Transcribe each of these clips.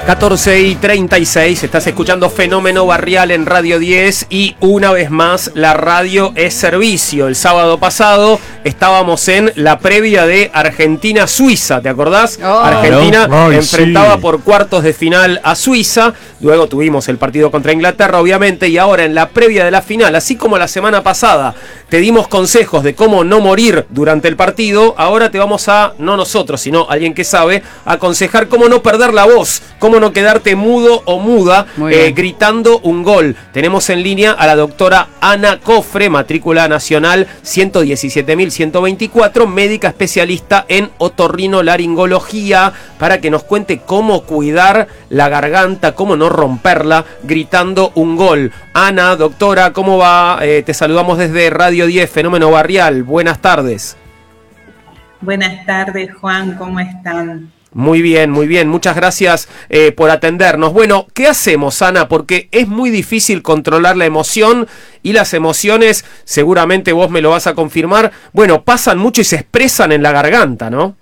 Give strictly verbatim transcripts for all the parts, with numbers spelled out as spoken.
catorce y treinta y seis, estás escuchando Fenómeno Barrial en Radio diez y una vez más la radio es servicio. El sábado pasado estábamos en la previa de Argentina-Suiza, ¿te acordás? Oh, Argentina oh, enfrentaba sí. por cuartos de final a Suiza, luego tuvimos el partido contra Inglaterra obviamente y ahora en la previa de la final, así como la semana pasada te dimos consejos de cómo no morir durante el partido, ahora te vamos a, no nosotros, sino alguien que sabe, aconsejar cómo no perder la voz, cómo no quedarte mudo o muda eh, gritando un gol. Tenemos en línea a la doctora Ana Cofre, matrícula nacional ciento diecisiete mil ciento veinticuatro, médica especialista en otorrinolaringología, para que nos cuente cómo cuidar la garganta, cómo no romperla gritando un gol. Ana, doctora, ¿cómo va? Eh, te saludamos desde Radio diez, Fenómeno Barrial. Buenas tardes. Buenas tardes, Juan, ¿cómo están? Muy bien, muy bien. Muchas gracias eh, por atendernos. Bueno, ¿qué hacemos, Ana? Porque es muy difícil controlar la emoción y las emociones, seguramente vos me lo vas a confirmar, bueno, pasan mucho y se expresan en la garganta, ¿no?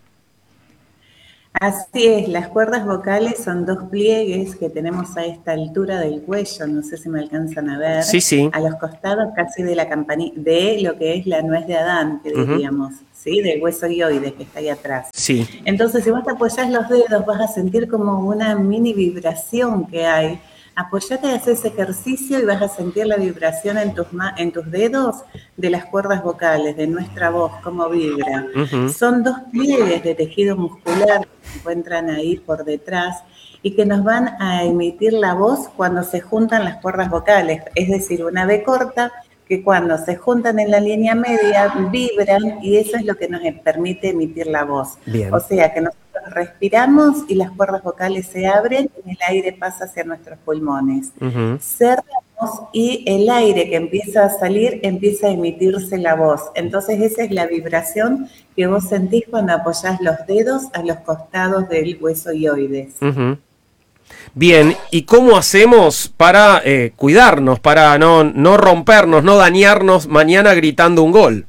Así es, las cuerdas vocales son dos pliegues que tenemos a esta altura del cuello, no sé si me alcanzan a ver, sí, sí. a los costados casi de la campanilla, de lo que es la nuez de Adán, que diríamos, uh-huh. ¿sí? Del hueso hioides que está ahí atrás. Sí. Entonces, si vos te apoyás los dedos, vas a sentir como una mini vibración que hay. Apoyate y haces ejercicio y vas a sentir la vibración en tus, ma- en tus dedos de las cuerdas vocales, de nuestra voz, cómo vibra. Uh-huh. Son dos pliegues de tejido muscular que se encuentran ahí por detrás y que nos van a emitir la voz cuando se juntan las cuerdas vocales. Es decir, una B corta que cuando se juntan en la línea media vibran y eso es lo que nos permite emitir la voz. Bien. O sea que nosotros respiramos y las cuerdas vocales se abren y el aire pasa hacia nuestros pulmones. Uh-huh. Cerramos y el aire que empieza a salir empieza a emitirse la voz. Entonces esa es la vibración que vos sentís cuando apoyás los dedos a los costados del hueso hioides. Uh-huh. Bien, ¿y cómo hacemos para eh, cuidarnos, para no, no rompernos, no dañarnos mañana gritando un gol?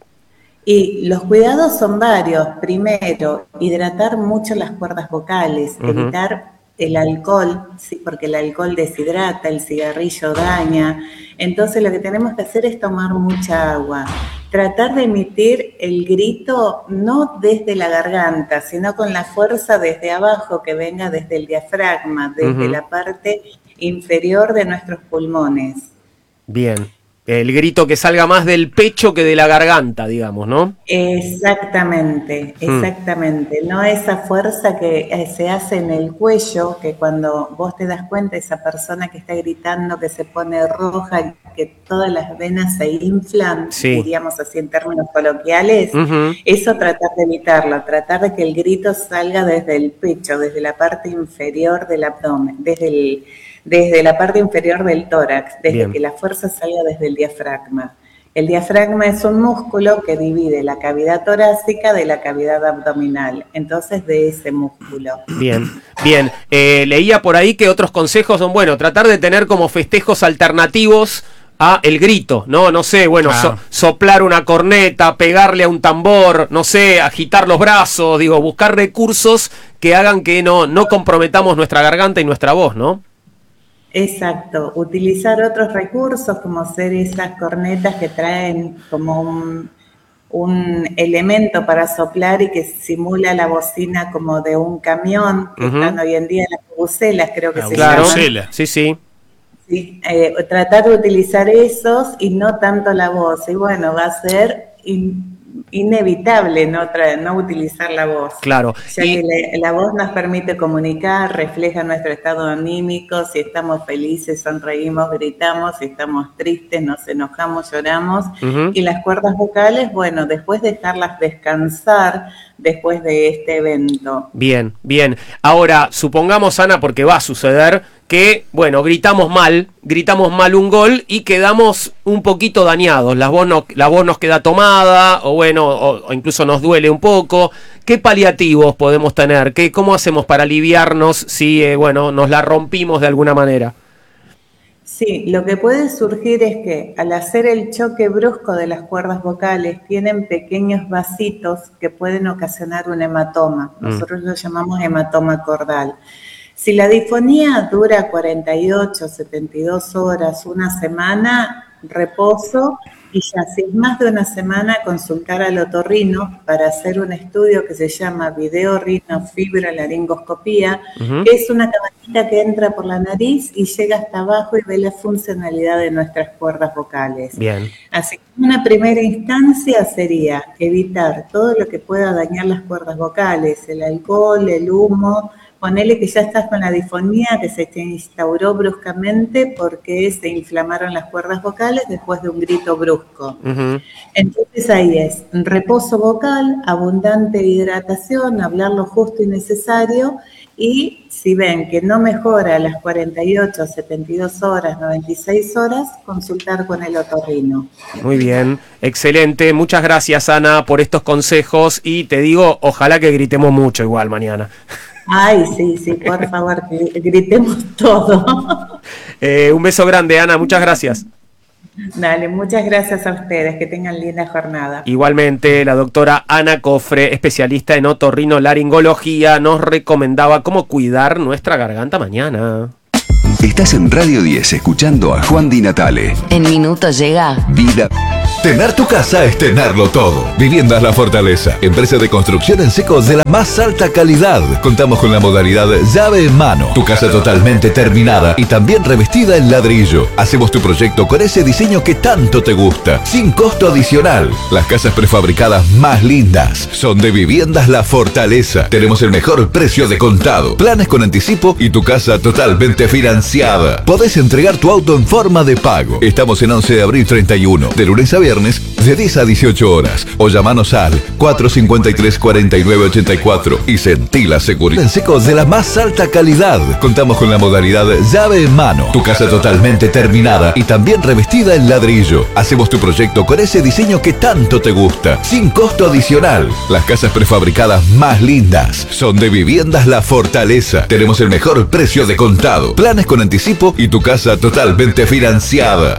Y los cuidados son varios. Primero, hidratar mucho las cuerdas vocales, uh-huh. evitar el alcohol, sí, porque el alcohol deshidrata, el cigarrillo daña. Entonces lo que tenemos que hacer es tomar mucha agua. Tratar de emitir el grito no desde la garganta, sino con la fuerza desde abajo, que venga desde el diafragma, desde uh-huh. la parte inferior de nuestros pulmones. Bien. El grito que salga más del pecho que de la garganta, digamos, ¿no? Exactamente, exactamente. Hmm. No esa fuerza que se hace en el cuello, que cuando vos te das cuenta, esa persona que está gritando, que se pone roja, que todas las venas se inflan, sí. diríamos así en términos coloquiales, uh-huh. eso tratar de evitarlo, tratar de que el grito salga desde el pecho, desde la parte inferior del abdomen, desde el... desde la parte inferior del tórax, desde Bien. que la fuerza salga desde el diafragma. El diafragma es un músculo que divide la cavidad torácica de la cavidad abdominal, entonces de ese músculo. Bien, bien. Eh, leía por ahí que otros consejos son, bueno, tratar de tener como festejos alternativos a el grito, ¿no? No sé, bueno, ah. so, soplar una corneta, pegarle a un tambor, no sé, agitar los brazos, digo, buscar recursos que hagan que no, no comprometamos nuestra garganta y nuestra voz, ¿no? Exacto, utilizar otros recursos como ser esas cornetas que traen como un, un elemento para soplar y que simula la bocina como de un camión, que uh-huh. están hoy en día las bucelas, creo que la se claro. llaman. Claro, sí, sí. sí eh, tratar de utilizar esos y no tanto la voz, y bueno, va a ser in, inevitable no, tra- no utilizar la voz. Claro. Ya y... que la, la voz nos permite comunicar, refleja nuestro estado anímico, si estamos felices, sonreímos, gritamos, si estamos tristes, nos enojamos, lloramos. Uh-huh. Y las cuerdas vocales, bueno, después dejarlas descansar después de este evento. Bien, bien. Ahora, supongamos, Ana, porque va a suceder que, bueno, gritamos mal, gritamos mal un gol y quedamos un poquito dañados, la voz, no, la voz nos queda tomada, o bueno, o, o incluso nos duele un poco. ¿Qué paliativos podemos tener? ¿Qué, ¿Cómo hacemos para aliviarnos si, eh, bueno, nos la rompimos de alguna manera? Sí, lo que puede surgir es que al hacer el choque brusco de las cuerdas vocales tienen pequeños vasitos que pueden ocasionar un hematoma. Nosotros mm. lo llamamos hematoma cordal. Si la disfonía dura cuarenta y ocho, setenta y dos horas, una semana, reposo, y ya si es más de una semana, consultar al otorrino para hacer un estudio que se llama videorinofibrolaringoscopía, uh-huh. que es una camarita que entra por la nariz y llega hasta abajo y ve la funcionalidad de nuestras cuerdas vocales. Bien. Así que una primera instancia sería evitar todo lo que pueda dañar las cuerdas vocales, el alcohol, el humo. Ponele que ya estás con la disfonía que se te instauró bruscamente porque se inflamaron las cuerdas vocales después de un grito brusco. Uh-huh. Entonces ahí es reposo vocal, abundante hidratación, hablar lo justo y necesario, y si ven que no mejora a las cuarenta y ocho, setenta y dos horas, noventa y seis horas, consultar con el otorrino. Muy bien, excelente. Muchas gracias, Ana, por estos consejos, y te digo, ojalá que gritemos mucho igual mañana. Ay, sí, sí, por favor, que gritemos todo. Eh, un beso grande, Ana, muchas gracias. Dale, muchas gracias a ustedes, que tengan linda jornada. Igualmente, la doctora Ana Cofre, especialista en otorrinolaringología, nos recomendaba cómo cuidar nuestra garganta mañana. Estás en Radio diez escuchando a Juan Di Natale. En minutos llega Vida. Tener tu casa es tenerlo todo. Viviendas La Fortaleza, empresa de construcción en seco de la más alta calidad. Contamos con la modalidad llave en mano. Tu casa totalmente terminada y también revestida en ladrillo. Hacemos tu proyecto con ese diseño que tanto te gusta, sin costo adicional. Las casas prefabricadas más lindas son de Viviendas La Fortaleza. Tenemos el mejor precio de contado, planes con anticipo y tu casa totalmente financiada. Podés entregar tu auto en forma de pago. Estamos en once de abril treinta y uno, de lunes a viernes, de diez a dieciocho horas, o llamanos al cuatro cinco tres, cuatro nueve ocho cuatro y sentí la seguridad en seco de la más alta calidad. Contamos con la modalidad llave en mano. Tu casa totalmente terminada y también revestida en ladrillo. Hacemos tu proyecto con ese diseño que tanto te gusta, sin costo adicional. Las casas prefabricadas más lindas son de Viviendas La Fortaleza. Tenemos el mejor precio de contado, planes con anticipo y tu casa totalmente financiada.